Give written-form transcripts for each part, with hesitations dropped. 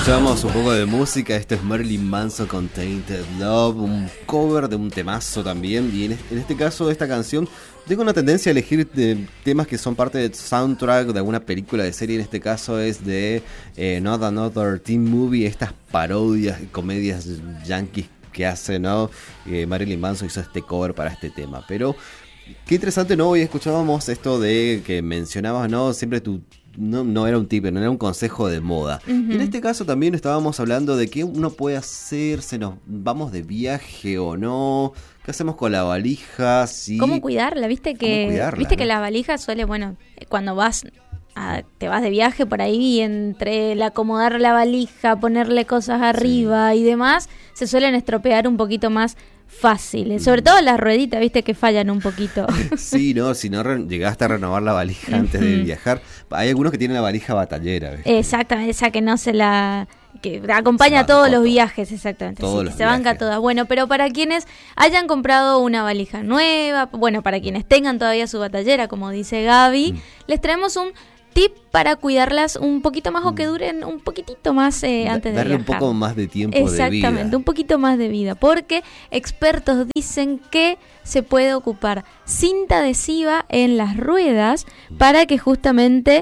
Escuchamos un poco de música. Esto es Marilyn Manson con Tainted Love, un cover de un temazo también. Y en este caso, esta canción, tengo una tendencia a elegir temas que son parte del soundtrack de alguna película de serie. En este caso es de Not Another Teen Movie, estas parodias y comedias yankees que hace, ¿no? Marilyn Manson hizo este cover para este tema. Pero qué interesante, ¿no? Hoy escuchábamos esto de que mencionabas, ¿no? Siempre no era un tip, no era un consejo de moda. Uh-huh. Y en este caso también estábamos hablando de qué uno puede hacer, se nos vamos de viaje o no, qué hacemos con la valija, sí. ¿Cómo cuidarla? Viste que la valija suele, bueno, cuando te vas de viaje por ahí, entre el acomodar la valija, ponerle cosas arriba y demás, se suelen estropear un poquito más fáciles, sobre todo las rueditas, viste que fallan un poquito. Sí, no, si no llegaste a renovar la valija antes de viajar, hay algunos que tienen la valija batallera, ¿viste? Exactamente, esa que no que acompaña a todos los viajes, exactamente, todos se banca todas. Bueno, pero para quienes hayan comprado una valija nueva, bueno, para quienes tengan todavía su batallera, como dice Gaby, les traemos un tip para cuidarlas un poquito más o que duren un poquitito más antes de viajar. Darle un poco más de tiempo de vida. Exactamente, un poquito más de vida, porque expertos dicen que se puede ocupar cinta adhesiva en las ruedas para que justamente,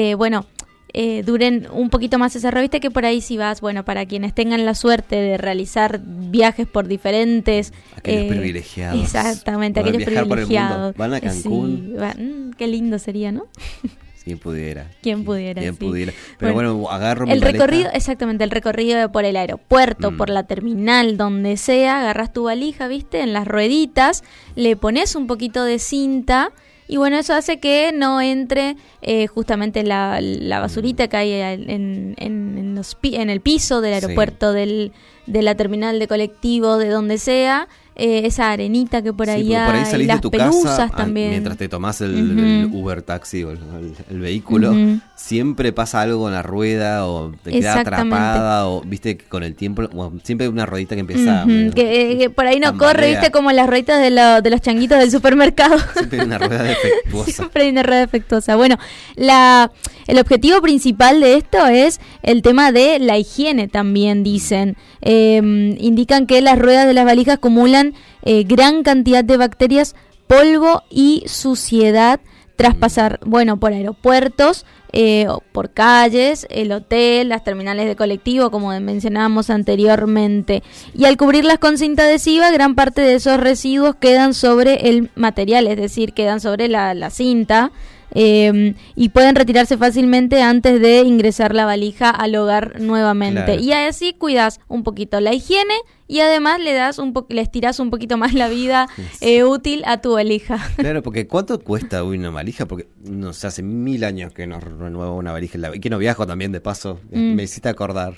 duren un poquito más esa revista, que por ahí si vas, bueno, para quienes tengan la suerte de realizar viajes por diferentes... Aquellos privilegiados. Exactamente, aquellos privilegiados. Van a Cancún. Sí, qué lindo sería, ¿no? ¿Quién pudiera? ¿Quién pudiera? Pero bueno, agarro mi maleta. El recorrido por el aeropuerto, por la terminal, donde sea, agarras tu valija, ¿viste? En las rueditas, le pones un poquito de cinta y bueno, eso hace que no entre justamente la basurita que hay en el piso del aeropuerto, de la terminal de colectivo, de donde sea. Esa arenita que por ahí hay, salís las de tu pelusas casa, también. Mientras te tomás el Uber taxi o el vehículo, siempre pasa algo con la rueda o te queda atrapada o viste con el tiempo, siempre hay una ruedita que empieza que por ahí no corre, viste, como las rueditas de los changuitos del supermercado. Siempre hay una rueda defectuosa. Siempre hay una rueda defectuosa. Bueno, el objetivo principal de esto es el tema de la higiene también, dicen. Indican que las ruedas de las valijas acumulan gran cantidad de bacterias, polvo y suciedad tras pasar, por aeropuertos, por calles, el hotel, las terminales de colectivo, como mencionábamos anteriormente. Y al cubrirlas con cinta adhesiva, gran parte de esos residuos quedan sobre el material, es decir, quedan sobre la cinta. Y pueden retirarse fácilmente antes de ingresar la valija al hogar nuevamente. Claro. Y así cuidas un poquito la higiene y además le estiras un poquito más la vida útil a tu valija. Claro, porque ¿cuánto cuesta una valija? Porque no sé, hace 1000 años que no renuevo una valija y que no viajo también de paso. Me hiciste acordar.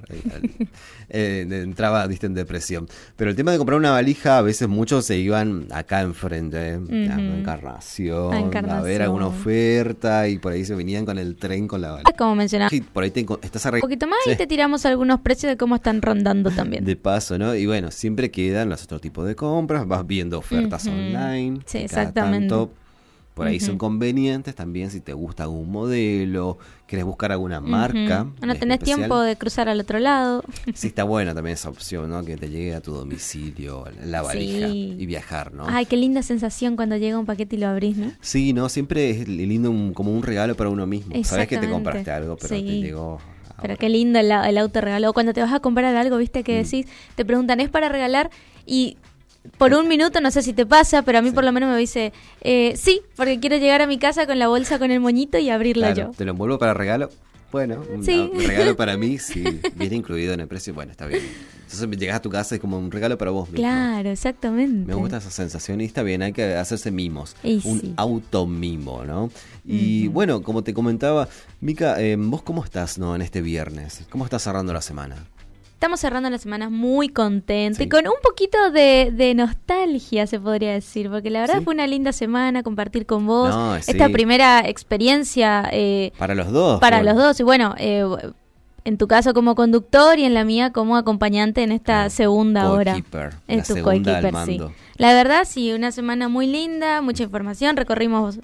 Entraba en depresión. Pero el tema de comprar una valija, a veces muchos se iban acá enfrente, a Encarnación, a ver alguna oferta y por ahí se venían con el tren con la valija. Como mencionaba, por ahí estás un poquito más y te tiramos algunos precios de cómo están rondando también. De paso, ¿no? Y bueno, siempre quedan los otros tipos de compras, vas viendo ofertas online. Sí, exactamente. Tanto, por ahí son convenientes también si te gusta algún modelo, querés buscar alguna marca. No tenés tiempo de cruzar al otro lado. Sí, está buena también esa opción, ¿no? Que te llegue a tu domicilio la valija y viajar, ¿no? Ay, qué linda sensación cuando llega un paquete y lo abrís, ¿no? Sí, ¿no? Siempre es lindo como un regalo para uno mismo. Sabés que te compraste algo, pero te llegó... Pero qué lindo el auto regalo. Cuando te vas a comprar algo, viste que decís, te preguntan, ¿es para regalar? Y por un minuto, no sé si te pasa, pero a mí por lo menos me dice, sí, porque quiero llegar a mi casa con la bolsa con el moñito y abrirla yo. ¿Te lo envuelvo para regalo? Bueno, un regalo para mí, si viene incluido en el precio, bueno, está bien. Entonces llegas a tu casa y es como un regalo para vos mismo. Claro, exactamente. Me gusta esa sensación y está bien, hay que hacerse mimos. Un automimo, ¿no? Y bueno, como te comentaba, Mica, ¿vos cómo estás, no, en este viernes? ¿Cómo estás cerrando la semana? Estamos cerrando la semana muy contentos y con un poquito de nostalgia, se podría decir, porque la verdad fue una linda semana compartir con vos esta primera experiencia. Para los dos. Para los dos, y bueno, en tu caso como conductor y en la mía como acompañante en esta segunda hora. En tu coequiper, sí. La verdad, sí, una semana muy linda, mucha información, recorrimos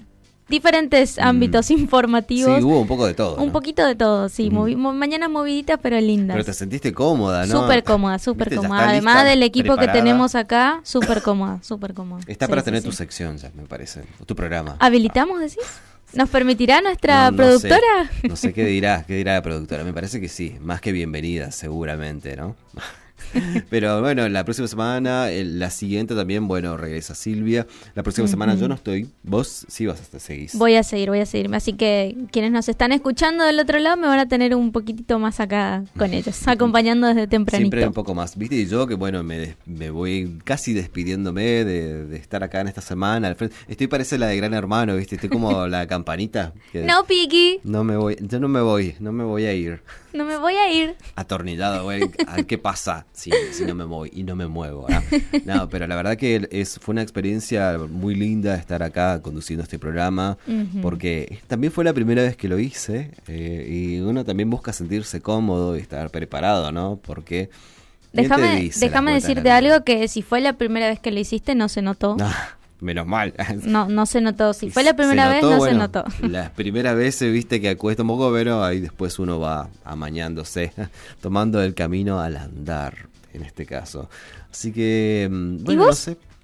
diferentes ámbitos informativos. Sí, hubo un poco de todo, Un ¿no? poquito de todo, sí. Mañanas moviditas, pero lindas. Pero te sentiste cómoda, ¿no? Súper cómoda, súper ¿Viste? Ya cómoda. está Además lista, del equipo preparada. que tenemos acá, súper cómoda, súper cómoda. Está Sí, para sí, tener sí. tu sección ya, me parece. Tu programa. ¿Habilitamos, decís? ¿Nos permitirá nuestra No productora? sé, no sé qué dirá la productora. Me parece que sí, más que bienvenida, seguramente, ¿no? Pero bueno, la próxima semana, la siguiente también, bueno, regresa Silvia. La próxima semana yo no estoy, vos sí vas a seguir. Voy a seguir. Así que quienes nos están escuchando del otro lado me van a tener un poquitito más acá con ellos, acompañando desde tempranito. Siempre un poco más, ¿viste? Y yo que bueno, me voy casi despidiéndome de estar acá en esta semana. Al frente. Estoy parece la de Gran Hermano, ¿viste? Estoy como la campanita. Que No, Piki, yo no me voy a ir. no me voy a ir. Atornillado, güey, a ver qué pasa si no me voy y no me muevo, ¿no? No, pero la verdad que fue una experiencia muy linda estar acá conduciendo este programa, porque también fue la primera vez que lo hice, y uno también busca sentirse cómodo y estar preparado, ¿no? Porque Déjame decirte algo, que si fue la primera vez que lo hiciste no se notó. Menos mal. No se notó. Si fue la primera vez, no se notó. Las primeras veces, viste que cuesta un poco, pero ahí después uno va amañándose, tomando el camino al andar, en este caso. Así que, bueno, ¿Y vos? no sé.